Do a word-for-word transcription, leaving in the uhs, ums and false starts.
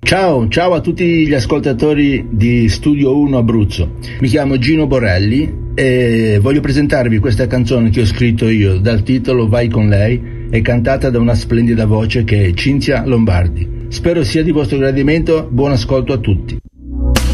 Ciao, ciao a tutti gli ascoltatori di Studio uno Abruzzo. Mi chiamo Gino Borelli e voglio presentarvi questa canzone che ho scritto io dal titolo Vai con lei e cantata da una splendida voce che è Cinzia Lombardi. Spero sia di vostro gradimento, buon ascolto a tutti.